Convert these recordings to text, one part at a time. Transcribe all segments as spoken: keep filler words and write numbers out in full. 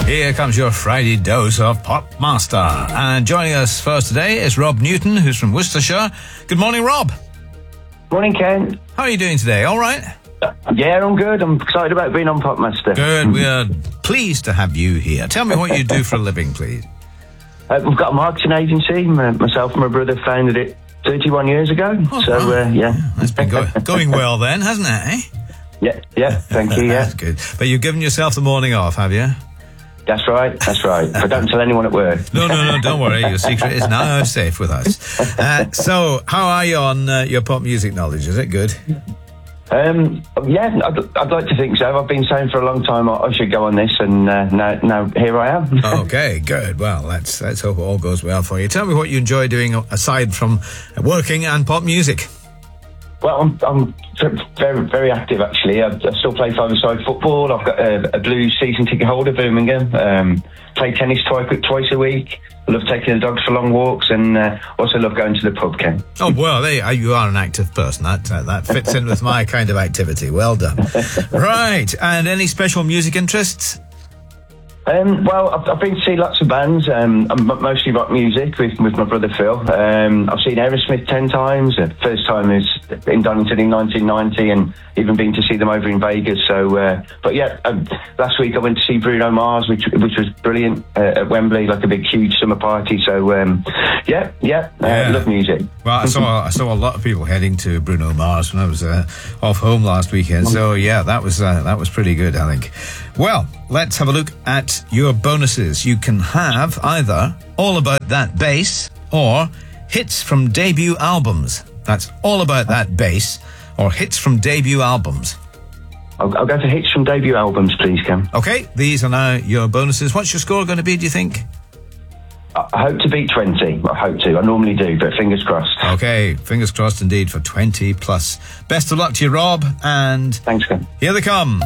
Here comes your Friday dose of Pop Master. And joining us first today is Rob Newton, who's from Worcestershire. Good morning, Rob. Morning, Ken. How are you doing today? All right? Yeah, I'm good. I'm excited about being on Pop Master. Good. We are pleased to have you here. Tell me what you do for a living, please. Uh, we've got a marketing agency. Myself and my brother founded it thirty-one years ago. Oh, so, wow. uh, yeah. yeah. That's been go- going well then, hasn't it, eh? Yeah, yeah. Thank you, yeah. That's good. But you've given yourself the morning off, have you? That's right, that's right. But don't tell anyone at work. No, no, no, don't worry. Your secret is now safe with us. Uh, so, how are you on uh, your pop music knowledge? Is it good? Um, yeah, I'd, I'd like to think so. I've been saying for a long time I, I should go on this, and uh, now, now here I am. Okay, good. Well, let's let's hope it all goes well for you. Tell me what you enjoy doing aside from working and pop music. Well, I'm, I'm very, very active, actually. I, I still play five-a-side football. I've got a, a Blues season ticket holder, Birmingham. Um, play tennis twice, twice a week. I love taking the dogs for long walks, and uh, also love going to the pub, Ken. Oh, well, there you, you are an active person. That uh, that fits in with my kind of activity. Well done. Right, and any special music interests? Um, well, I've, I've been to see lots of bands, um, mostly rock music with, with my brother Phil. Um, I've seen Aerosmith ten times. The first time is in Donington in nineteen ninety, and even been to see them over in Vegas. So, uh, but yeah, um, last week I went to see Bruno Mars, which which was brilliant uh, at Wembley, like a big, huge summer party. So, um, yeah, yeah, uh, yeah, love music. Well, I saw I saw a lot of people heading to Bruno Mars when I was uh, off home last weekend. So, yeah, that was uh, that was pretty good, I think. Well, let's have a look at your bonuses. You can have either All About That Bass or hits from debut albums. That's All About That Bass or hits from debut albums. I'll, I'll go for hits from debut albums, please, Cam. Okay, these are now your bonuses. What's your score going to be, do you think? I, I hope to beat twenty. I hope to. I normally do, but fingers crossed. Okay, fingers crossed indeed for twenty plus. Best of luck to you, Rob, and thanks, Cam. Here they come.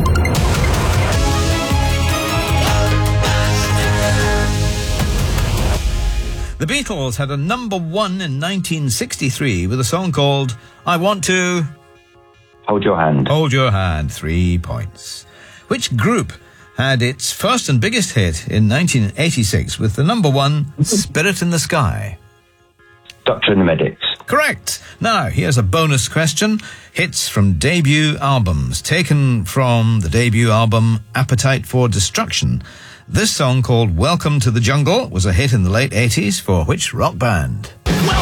The Beatles had a number one in nineteen sixty-three with a song called I Want to... Hold Your Hand. Hold Your Hand, three points. Which group had its first and biggest hit in nineteen eighty-six with the number one Spirit in the Sky? Doctor and the Medics. Correct. Now, here's a bonus question. Hits from debut albums, taken from the debut album Appetite for Destruction. This song called Welcome to the Jungle was a hit in the late eighties for which rock band? Welcome